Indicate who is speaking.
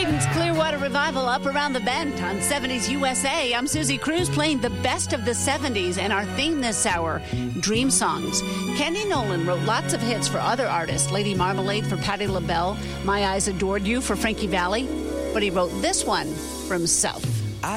Speaker 1: Creedence Clearwater Revival up around the bend on 70s USA. I'm Susie Cruz playing the best of the 70s, and our theme this hour, Dream Songs. Kenny Nolan wrote lots of hits for other artists, Lady Marmalade for Patti LaBelle, My Eyes Adored You for Frankie Valli, but he wrote this one for himself.